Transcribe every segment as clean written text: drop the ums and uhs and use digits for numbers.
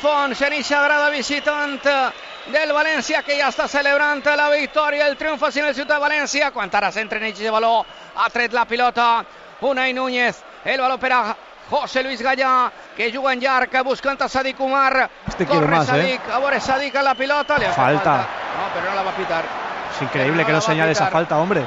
Fons, inicia grada visitante del València, que ja està celebrant la victòria, el triomf en el Ciutat de València. Quan ara s'entra en el baló, ha tret la pilota Unai Núñez, el baló per a José Luis Gallà, que juga en llarg, buscant a Sadik Umar. Corre Sadik, a veure Sadik a la pilota. Le falta. No, pero no la va a pitar. Es increíble que no señale esa falta, hombre.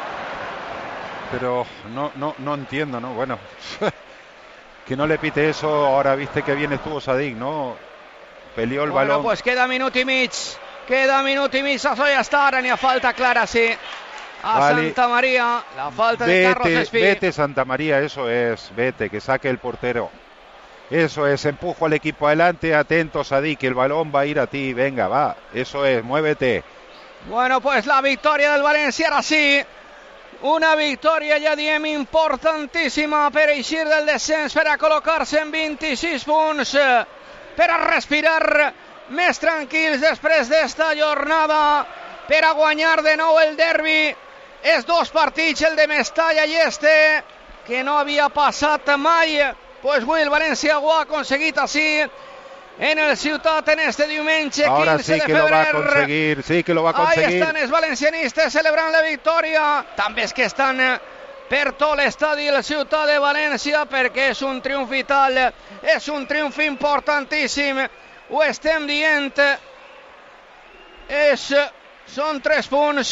Pero no entiendo, ¿no? Bueno, que no le pite eso. Ahora viste que bien estuvo Sadik, ¿no? Peleó el balón. Bueno, pues queda minut i mig. Això ja està. Ara n'hi ha falta clara, sí. Santa María, la falta de Carlos Espí. Vete Santa María, eso es. Vete, que saque el portero. Eso es, empujo al equipo adelante. Atento, Sadik, que el balón va a ir a ti. Venga, va. Eso es, muévete. Bueno, pues la victòria del València, ara sí. Una victòria, ja diem, importantíssima per eixir del descens, per a col·locar-se en 26 punts, per a respirar més tranquils després d'esta jornada, per a guanyar de nou el derbi. És dos partits, el de Mestalla i este, que no havia passat mai. Pues avui el València ho ha aconseguit així, en el Ciutat, en este diumenge 15 de febrer. Sí que lo va a conseguir. Ahí estan els valencianistes celebrant la victòria. També és que estan per tot l'estadi del Ciutat de València, perquè és un triomf vital, és un triomf importantíssim. Ho estem dient. Són 3 punts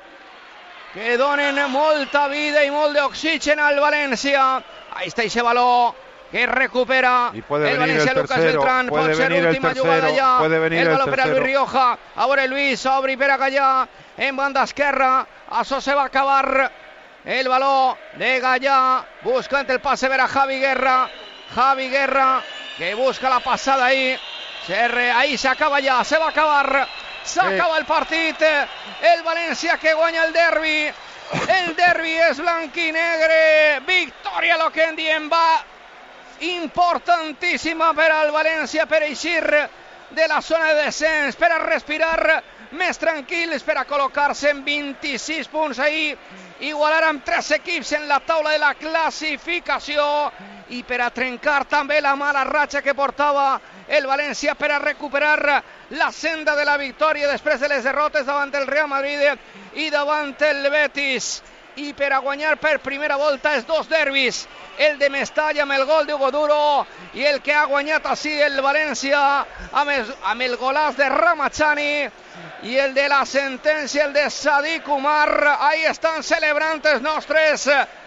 que donen molta vida i molt d'oxigen al València. Ahí està ese baló que recupera el València. Lucas Beltrán, pot ser l'última jugada ja. El baló per a Luis Rioja. A veure Luis, obri per a Gallà en banda esquerra. Això se va acabar. El baló de Gallà buscant el passe per a Javi Guerra. Javi Guerra que busca la passada ahí. Ahí se acaba ja, se va acabar. S'acaba el partit. El València que guanya el derbi. El derbi és blanc i negre. Victòria, lo que en diem, va importantíssima per al València, per eixir de la zona de descens, per a respirar més tranquils, per a col·locar-se en 26 punts ahí, igualar amb 3 equips en la taula de la classificació, i per a trencar també la mala ratxa que portava el València, per a recuperar la senda de la victòria després de les derrotes davant el Real Madrid i davant el Betis, i per a guanyar per primera volta els dos derbis, el de Mestalla amb el gol d'Hugo Duro i el que ha guanyat així el València amb el golaç de Ramachani i el de la sentència, el de Sadik Umar. Ahí estan celebrant els nostres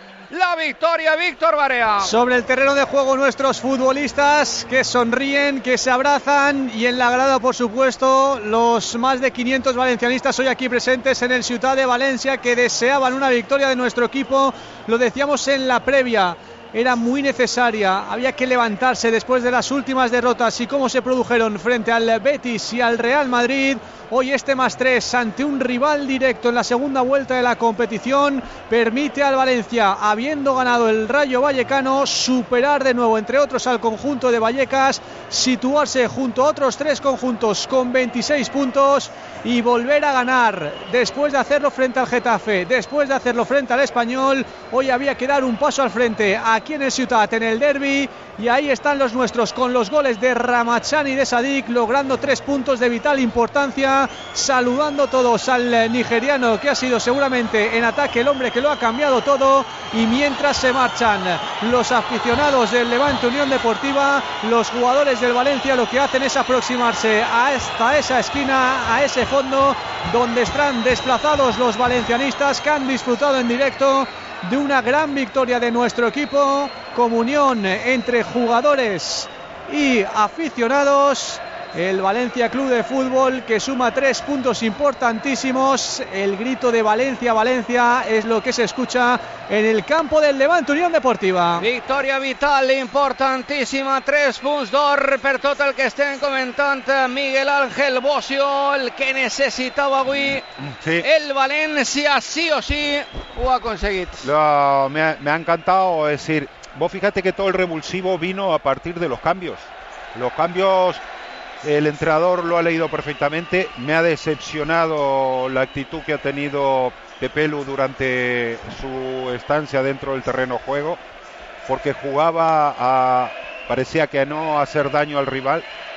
la victoria, Víctor Barea. Sobre el terreno de juego nuestros futbolistas que sonríen, que se abrazan, y en la grada, por supuesto, los más de 500 valencianistas hoy aquí presentes en el Ciutat de Valencia, que deseaban una victoria de nuestro equipo. Lo decíamos en la previa, era muy necesaria, había que levantarse después de las últimas derrotas y cómo se produjeron frente al Betis y al Real Madrid. Hoy este +3 ante un rival directo en la segunda vuelta de la competición permite al Valencia, habiendo ganado el Rayo Vallecano, superar de nuevo, entre otros, al conjunto de Vallecas, situarse junto a otros 3 conjuntos con 26 puntos y volver a ganar. Después de hacerlo frente al Getafe, después de hacerlo frente al Español, hoy había que dar un paso al frente aquí en el Ciutat, en el derbi, y ahí están los nuestros con los goles de Ramachani y de Sadik, logrando 3 puntos de vital importancia, saludando todos al nigeriano, que ha sido seguramente en ataque el hombre que lo ha cambiado todo. Y mientras se marchan los aficionados del Levante Unión Deportiva, los jugadores del Valencia lo que hacen es aproximarse hasta esa esquina, a ese fondo donde están desplazados los valencianistas, que han disfrutado en directo de una gran victoria de nuestro equipo. Comunión entre jugadores y aficionados. El Valencia Club de Fútbol, que suma 3 puntos importantísimos. El grito de Valencia, Valencia, es lo que se escucha en el campo del Levante Unión Deportiva. Victòria vital importantíssima, 3 punts d'or per tot el que estem comentant. Miguel Ángel Bocio, el que necessitava avui, sí. El Valencia sí o sí ho ha aconseguit. Me ha encantado, es decir, vos fíjate que todo el revulsivo vino a partir de los cambios. Los cambios, el entrenador lo ha leído perfectamente. Me ha decepcionado la actitud que ha tenido Pepelu durante su estancia dentro del terreno de juego, porque jugaba parecía que a no hacer daño al rival,